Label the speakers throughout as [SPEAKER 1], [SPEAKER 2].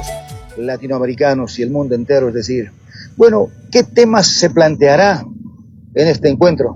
[SPEAKER 1] Estados latinoamericanos y el mundo entero. Es decir, bueno, ¿qué temas se planteará en este encuentro?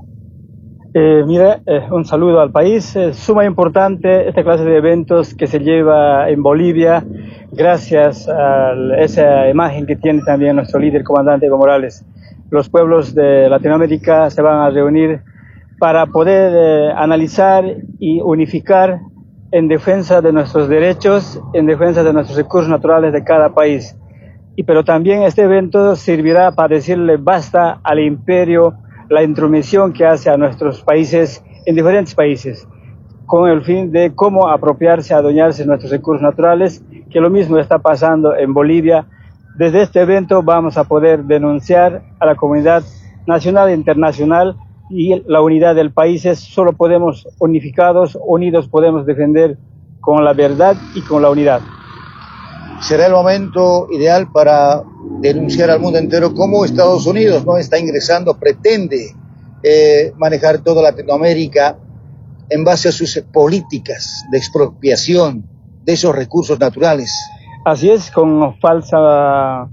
[SPEAKER 2] Un saludo al país. Es sumamente importante esta clase de eventos que se lleva en Bolivia gracias a esa imagen que tiene también nuestro líder, comandante Evo Morales. Los pueblos de Latinoamérica se van a reunir para poder analizar y unificar en defensa de nuestros derechos, en defensa de nuestros recursos naturales de cada país. Pero también este evento servirá para decirle basta al imperio, la intromisión que hace a nuestros países en diferentes países, con el fin de cómo apropiarse, adueñarse de nuestros recursos naturales, que lo mismo está pasando en Bolivia. Desde este evento vamos a poder denunciar a la comunidad nacional e internacional y la unidad del país. Solo podemos unificados, unidos podemos defender con la verdad y con la unidad.
[SPEAKER 1] Será el momento ideal para denunciar al mundo entero cómo Estados Unidos no está ingresando, pretende manejar toda Latinoamérica en base a sus políticas de expropiación de esos recursos naturales.
[SPEAKER 2] Así es, con falsa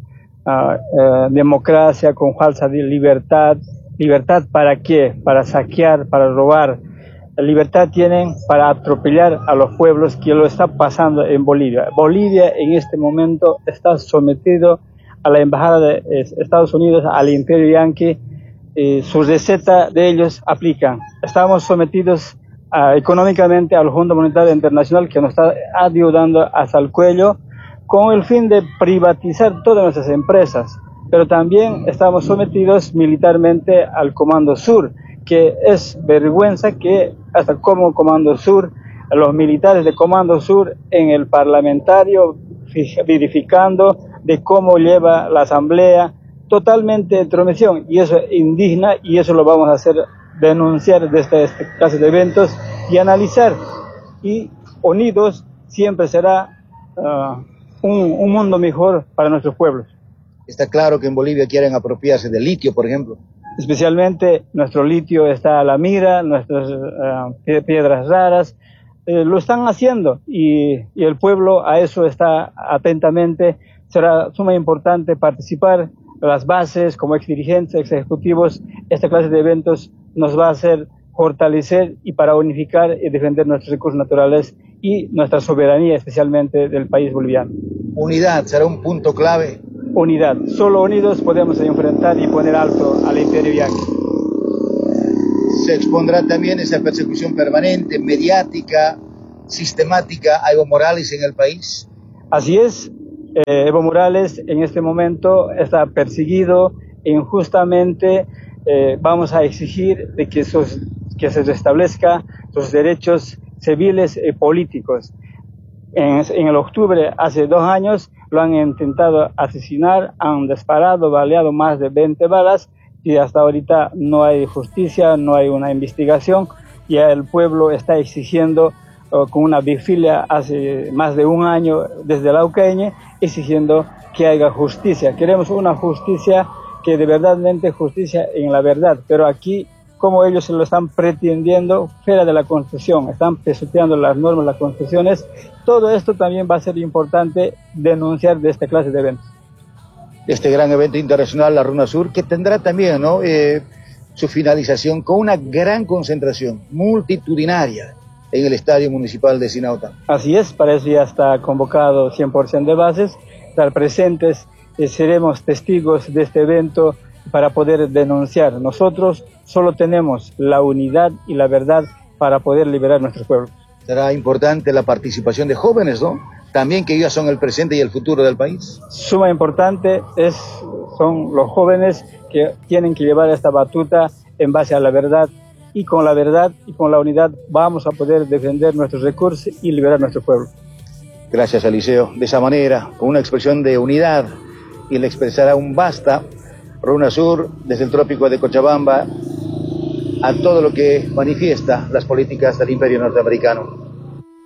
[SPEAKER 2] democracia, con falsa libertad. ¿Libertad para qué? Para saquear, para robar. La libertad tienen para atropellar a los pueblos, que lo está pasando en Bolivia. Bolivia en este momento está sometido a la embajada de Estados Unidos, al imperio yanqui. Su receta de ellos aplican. Estamos sometidos económicamente al Fondo Monetario Internacional, que nos está ayudando hasta el cuello con el fin de privatizar todas nuestras empresas. Pero también estamos sometidos militarmente al Comando Sur, que es vergüenza que hasta como Comando Sur, los militares de Comando Sur en el parlamentario verificando de cómo lleva la asamblea, totalmente intromisión, y eso indigna, y eso lo vamos a hacer, denunciar desde este clase de eventos y analizar, y unidos siempre será un mundo mejor para nuestros pueblos.
[SPEAKER 1] Está claro que en Bolivia quieren apropiarse del litio, por ejemplo.
[SPEAKER 2] Especialmente nuestro litio está a la mira, nuestras piedras raras, lo están haciendo, y el pueblo a eso está atentamente. Será sumamente importante participar, las bases como exdirigentes, ex ejecutivos. Esta clase de eventos nos va a hacer fortalecer y para unificar y defender nuestros recursos naturales y nuestra soberanía, especialmente del país boliviano.
[SPEAKER 1] Unidad será un punto clave.
[SPEAKER 2] Unidad. Solo unidos podemos enfrentar y poner alto al imperio yanqui.
[SPEAKER 1] Se expondrá también esa persecución permanente, mediática, sistemática a Evo Morales en el país.
[SPEAKER 2] Así es. Evo Morales en este momento está perseguido injustamente. Vamos a exigir de que se restablezca sus derechos civiles y políticos. En el octubre, hace 2 años, lo han intentado asesinar, han disparado, baleado más de 20 balas, y hasta ahorita no hay justicia, no hay una investigación. Ya el pueblo está exigiendo, con una vigilia hace más de 1 año desde la Ucrania, exigiendo que haya justicia. Queremos una justicia que de verdadmente justicia en la verdad, pero aquí, como ellos se lo están pretendiendo fuera de la Constitución, están pisoteando las normas, las constituciones. Todo esto también va a ser importante denunciar de esta clase de eventos.
[SPEAKER 1] Este gran evento internacional, la RUNASUR, que tendrá también, ¿no?, su finalización con una gran concentración multitudinaria en el Estadio Municipal de Sinauta.
[SPEAKER 2] Así es, para eso ya está convocado 100% de bases, estar presentes, seremos testigos de este evento para poder denunciar. Nosotros solo tenemos la unidad y la verdad para poder liberar nuestros pueblos.
[SPEAKER 1] Será importante la participación de jóvenes, ¿no? También, que ellos son el presente y el futuro del país.
[SPEAKER 2] Suma importante son los jóvenes que tienen que llevar esta batuta en base a la verdad, y con la verdad y con la unidad vamos a poder defender nuestros recursos y liberar nuestro pueblo.
[SPEAKER 1] Gracias, Eliseo. De esa manera, con una expresión de unidad, y le expresará un basta RUNASUR desde el trópico de Cochabamba a todo lo que manifiesta las políticas del imperio norteamericano.